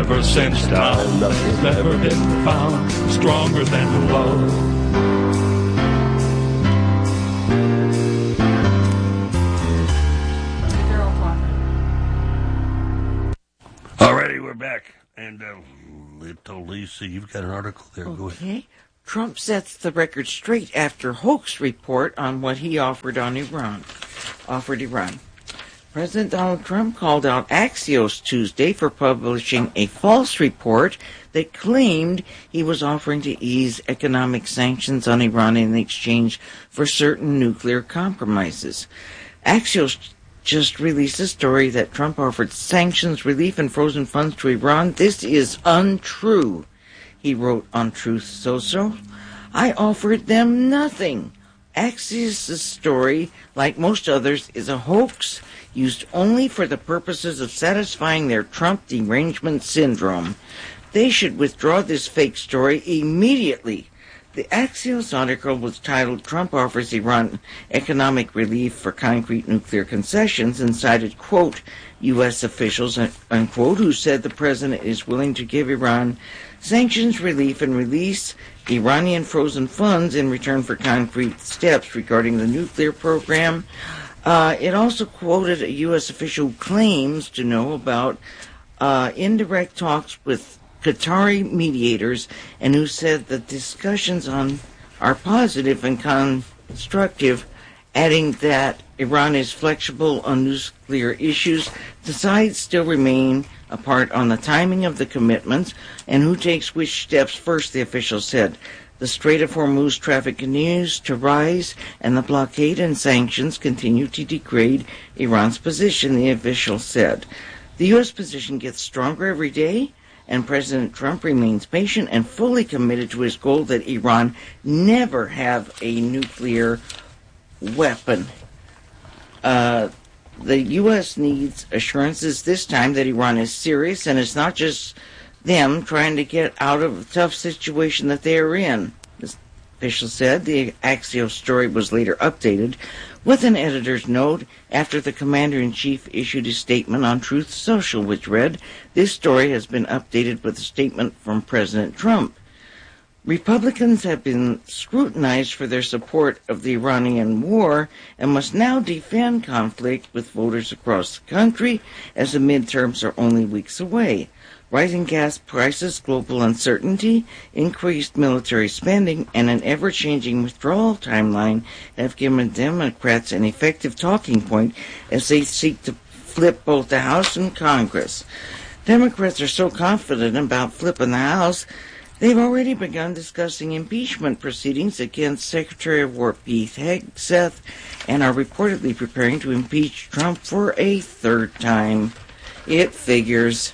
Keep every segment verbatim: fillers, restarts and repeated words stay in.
Ever since time, nothing's ever been found stronger than love. Alrighty, we're back. And uh, little Lisa, you've got an article there. Go ahead. Okay. Trump sets the record straight after hoax report on what he offered on Iran. Offered Iran. President Donald Trump called out Axios Tuesday for publishing a false report that claimed he was offering to ease economic sanctions on Iran in exchange for certain nuclear compromises. Axios just released a story that Trump offered sanctions relief and frozen funds to Iran. This is untrue, he wrote on Truth Social. I offered them nothing. Axios' story, like most others, is a hoax used only for the purposes of satisfying their Trump derangement syndrome. They should withdraw this fake story immediately. The Axios article was titled Trump Offers Iran Economic Relief for Concrete Nuclear Concessions and cited, quote, U S officials, unquote, who said the president is willing to give Iran sanctions relief and release Iranian frozen funds in return for concrete steps regarding the nuclear program. Uh, it also quoted a U S official who claims to know about uh, indirect talks with Qatari mediators and who said that discussions on are positive and constructive, adding that Iran is flexible on nuclear issues. The sides still remain apart on the timing of the commitments and who takes which steps first, the official said. The Strait of Hormuz traffic continues to rise, and the blockade and sanctions continue to degrade Iran's position, the official said. The U S position gets stronger every day, and President Trump remains patient and fully committed to his goal that Iran never have a nuclear weapon. Uh, the U S needs assurances this time that Iran is serious, and it's not just them trying to get out of a tough situation that they are in. The official said the Axios story was later updated with an editor's note after the commander-in-chief issued a statement on Truth Social, which read, this story has been updated with a statement from President Trump. Republicans have been scrutinized for their support of the Iranian war and must now defend conflict with voters across the country as the midterms are only weeks away. Rising gas prices, global uncertainty, increased military spending, and an ever-changing withdrawal timeline have given Democrats an effective talking point as they seek to flip both the House and Congress. Democrats are so confident about flipping the House, they've already begun discussing impeachment proceedings against Secretary of War Pete Hegseth and are reportedly preparing to impeach Trump for a third time. It figures.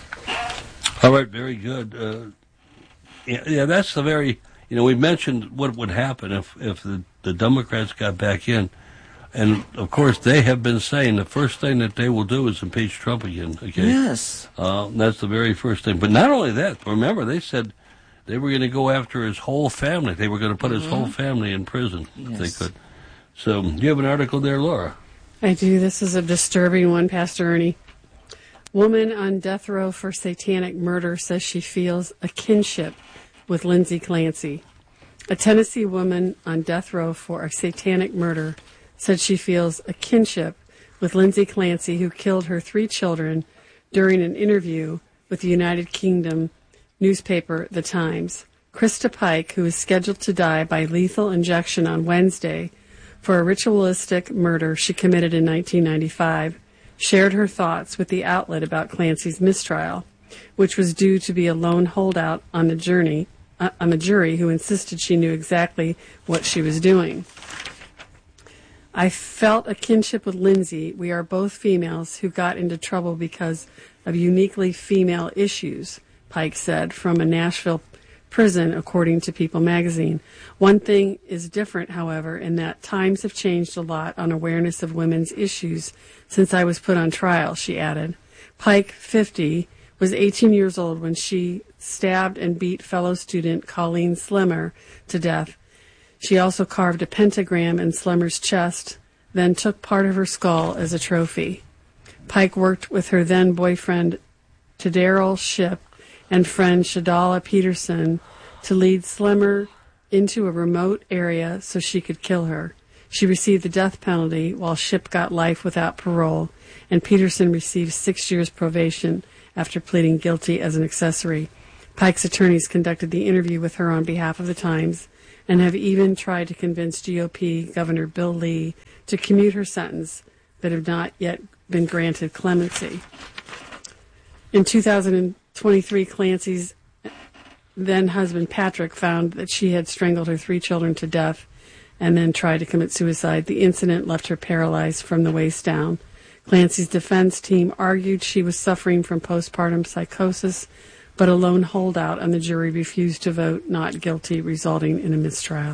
All right, very good. Uh, yeah, yeah, that's the very, you know, we mentioned what would happen if, if the, the Democrats got back in. And, of course, they have been saying the first thing that they will do is impeach Trump again. Okay? Yes. Uh, that's the very first thing. But not only that, remember, they said they were going to go after his whole family. They were going to put mm-hmm. his whole family in prison yes. if they could. So, you have an article there, Laura? I do. This is a disturbing one, Pastor Ernie. Woman on death row for satanic murder says she feels a kinship with Lindsay Clancy. A Tennessee woman on death row for a satanic murder said she feels a kinship with Lindsay Clancy, who killed her three children during an interview with the United Kingdom newspaper The Times. Krista Pike, who is scheduled to die by lethal injection on Wednesday for a ritualistic murder she committed in nineteen ninety-five, shared her thoughts with the outlet about Clancy's mistrial, which was due to be a lone holdout on the journey, uh, on the jury who insisted she knew exactly what she was doing. I felt a kinship with Lindsay. We are both females who got into trouble because of uniquely female issues, Pike said from a Nashville prison, according to People magazine. One thing is different, however, in that times have changed a lot on awareness of women's issues since I was put on trial, she added. Pike, fifty, was eighteen years old when she stabbed and beat fellow student Colleen Slimmer to death. She also carved a pentagram in Slimmer's chest, then took part of her skull as a trophy. Pike worked with her then boyfriend to Daryl Shipp and friend Shadala Peterson to lead Slimmer into a remote area so she could kill her. She received the death penalty while Shipp got life without parole, and Peterson received six years probation after pleading guilty as an accessory. Pike's attorneys conducted the interview with her on behalf of the Times and have even tried to convince G O P Governor Bill Lee to commute her sentence, but have not yet been granted clemency. In two thousand twenty-three, Clancy's then-husband Patrick found that she had strangled her three children to death and then tried to commit suicide. The incident left her paralyzed from the waist down. Clancy's defense team argued she was suffering from postpartum psychosis, but a lone holdout on the jury refused to vote not guilty, resulting in a mistrial.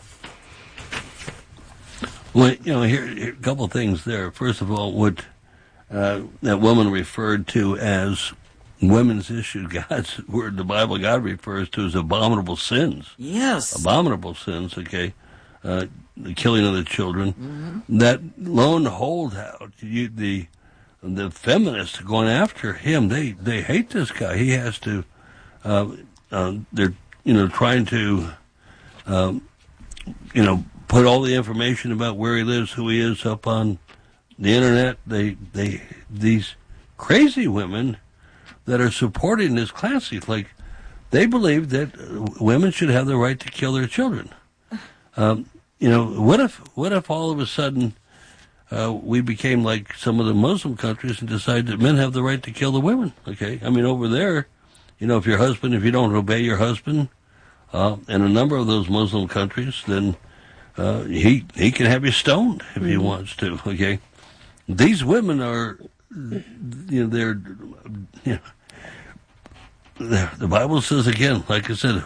Well, you know, here, here a couple of things there. First of all, what uh, that woman referred to as women's issue, God's word, the Bible, God refers to as abominable sins. Yes. Abominable sins, okay. Uh, the killing of the children. Mm-hmm. That lone holdout, you, the the feminists going after him, they, they hate this guy. He has to, uh, uh, they're, you know, trying to, um, you know, put all the information about where he lives, who he is, up on the internet. They, they, these crazy women that are supporting this Clancy, like, they believe that women should have the right to kill their children. Um, you know, what if, what if all of a sudden, uh, we became like some of the Muslim countries and decided that men have the right to kill the women? Okay. I mean, over there, you know, if your husband, if you don't obey your husband, uh, in a number of those Muslim countries, then, uh, he, he can have you stoned if mm-hmm. he wants to. Okay. These women are, you know, they're, you know, the Bible says again, like I said,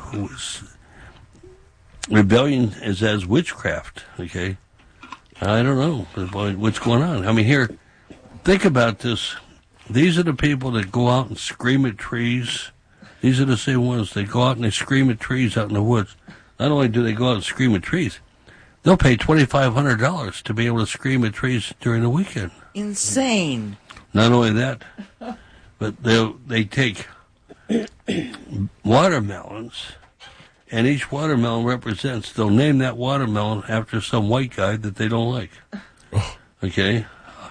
rebellion is as witchcraft, okay? I don't know what's going on. I mean, here, think about this. These are the people that go out and scream at trees. These are the same ones that go out and they scream at trees out in the woods. Not only do they go out and scream at trees, they'll pay twenty-five hundred dollars to be able to scream at trees during the weekend. Insane. Not only that, but they they take watermelons, and each watermelon represents, they'll name that watermelon after some white guy that they don't like. Okay?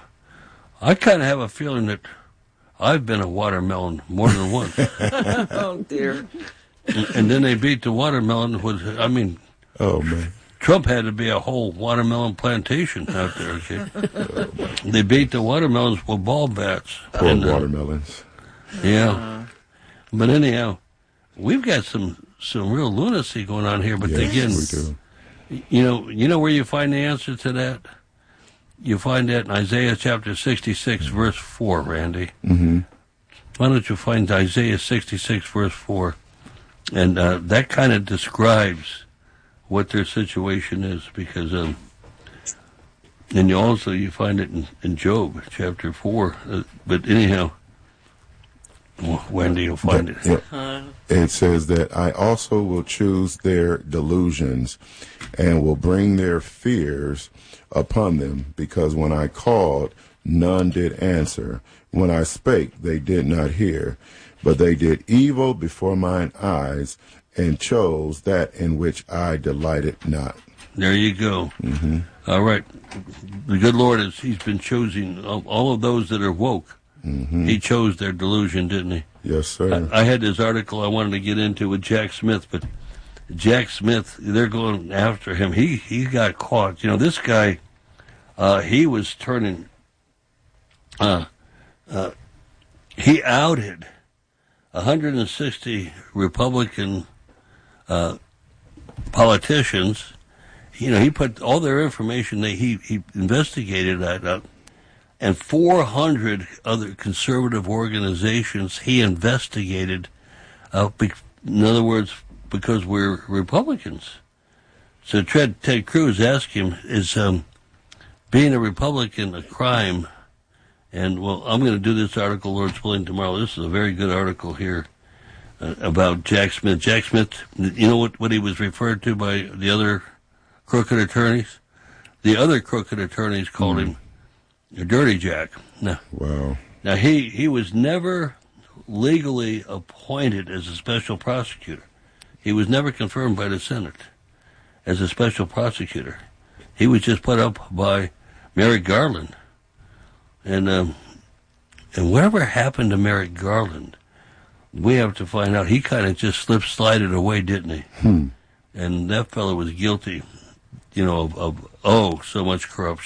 I kind of have a feeling that I've been a watermelon more than once. Oh, dear. And, and then they beat the watermelon with, I mean, oh, man. Trump had to be a whole watermelon plantation out there, okay? Oh, they beat the watermelons with ball bats. Poor and, uh, watermelons. Yeah. Uh, But anyhow, we've got some, some real lunacy going on here. But yes, again, we do. you know, you know where you find the answer to that? You find that in Isaiah chapter sixty-six, mm-hmm. verse four, Randy. Mm-hmm. Why don't you find Isaiah sixty-six, verse four? And uh, that kind of describes what their situation is, because, um, and you also, you find it in, in Job chapter four. Uh, but anyhow, Wendy, you'll find that, it. Yeah. It says that I also will choose their delusions and will bring their fears upon them, because when I called, none did answer. When I spake, they did not hear. But they did evil before mine eyes and chose that in which I delighted not. There you go. Mm-hmm. All right. The good Lord, is He's been choosing all of those that are woke. Mm-hmm. He chose their delusion, didn't he? Yes, sir. I, I had this article I wanted to get into with Jack Smith, but Jack Smith, they're going after him. He he got caught. You know, this guy, uh, he was turning, uh, uh, he outed one hundred sixty Republican uh, politicians. You know, he put all their information that he, he investigated that up. And four hundred other conservative organizations he investigated, uh, be, in other words, because we're Republicans. So Ted, Ted Cruz asked him, is um, being a Republican a crime? And, well, I'm going to do this article, Lord's willing, tomorrow. This is a very good article here uh, about Jack Smith. Jack Smith, you know what, what he was referred to by the other crooked attorneys? The other crooked attorneys called mm. him Dirty Jack. Now, wow. Now, he, he was never legally appointed as a special prosecutor. He was never confirmed by the Senate as a special prosecutor. He was just put up by Merrick Garland. And um, and whatever happened to Merrick Garland, we have to find out. He kind of just slip slided away, didn't he? Hmm. And that fellow was guilty, you know, of, of oh, so much corruption.